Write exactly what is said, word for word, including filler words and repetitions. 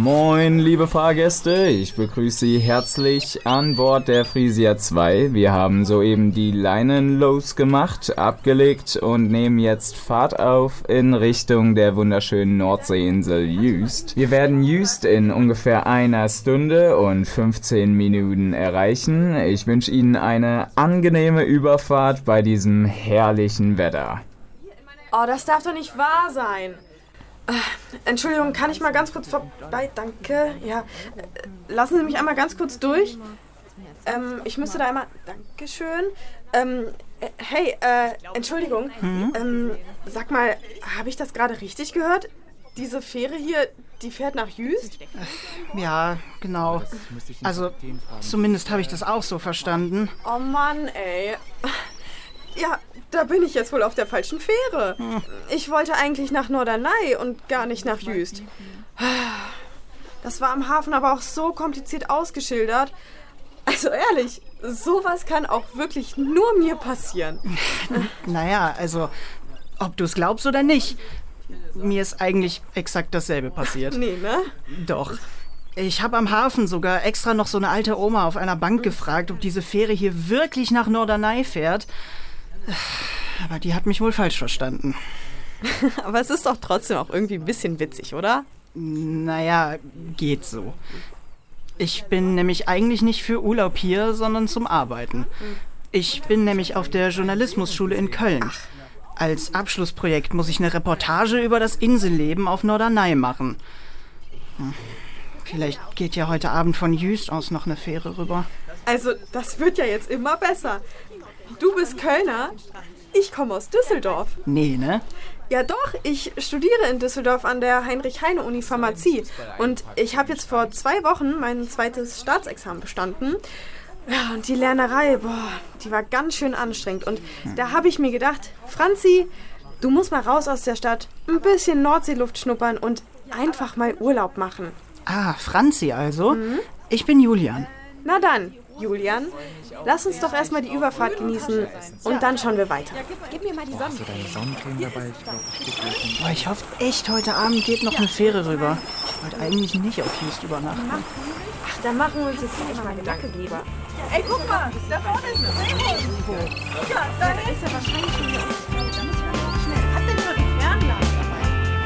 Moin, liebe Fahrgäste, ich begrüße Sie herzlich an Bord der Frisia zwei. Wir haben soeben die Leinen losgemacht, abgelegt und nehmen jetzt Fahrt auf in Richtung der wunderschönen Nordseeinsel Jüst. Wir werden Jüst in ungefähr einer Stunde und fünfzehn Minuten erreichen. Ich wünsche Ihnen eine angenehme Überfahrt bei diesem herrlichen Wetter. Oh, das darf doch nicht wahr sein. Äh, Entschuldigung, kann ich mal ganz kurz vorbei? Danke. Ja, äh, lassen Sie mich einmal ganz kurz durch. Ähm, ich müsste da einmal... Dankeschön. Ähm, äh, hey, äh, Entschuldigung. Hm? Ähm, sag mal, habe ich das gerade richtig gehört? Diese Fähre hier, die fährt nach Jüst? Ja, genau. Also, zumindest habe ich das auch so verstanden. Oh Mann, ey. Ja, da bin ich jetzt wohl auf der falschen Fähre. Ich wollte eigentlich nach Norderney und gar nicht nach Jüst. Das war am Hafen aber auch so kompliziert ausgeschildert. Also ehrlich, sowas kann auch wirklich nur mir passieren. Naja, also, ob du es glaubst oder nicht, mir ist eigentlich exakt dasselbe passiert. Nee, ne? Doch. Ich habe am Hafen sogar extra noch so eine alte Oma auf einer Bank gefragt, ob diese Fähre hier wirklich nach Norderney fährt. Aber die hat mich wohl falsch verstanden. Aber es ist doch trotzdem auch irgendwie ein bisschen witzig, oder? Naja, geht so. Ich bin nämlich eigentlich nicht für Urlaub hier, sondern zum Arbeiten. Ich bin nämlich auf der Journalismusschule in Köln. Als Abschlussprojekt muss ich eine Reportage über das Inselleben auf Norderney machen. Hm. Vielleicht geht ja heute Abend von Jüst aus noch eine Fähre rüber. Also, das wird ja jetzt immer besser. Du bist Kölner, ich komme aus Düsseldorf. Nee, ne? Ja doch, ich studiere in Düsseldorf an der Heinrich-Heine-Uni Pharmazie. Und ich habe jetzt vor zwei Wochen mein zweites Staatsexamen bestanden. Ja, und die Lernerei, boah, die war ganz schön anstrengend. Und da habe ich mir gedacht, Franzi, du musst mal raus aus der Stadt, ein bisschen Nordseeluft schnuppern und einfach mal Urlaub machen. Ah, Franzi also? Mhm. Ich bin Julian. Na dann, Julian, lass uns doch erstmal die Überfahrt genießen und dann schauen wir weiter. Ja, gib, gib mir mal die Sonnencreme. Hast du deine Sonnencreme dabei? Ich glaube, ich Boah, ich hoffe echt, heute Abend geht noch eine Fähre rüber. Ich wollte eigentlich nicht auf Jüst übernachten. Ach, dann machen wir uns jetzt wirklich mal Gedanken drüber. Ey, guck mal, da vorne ist ein Seehund. Ja, da ist ja wahrscheinlich schon hier.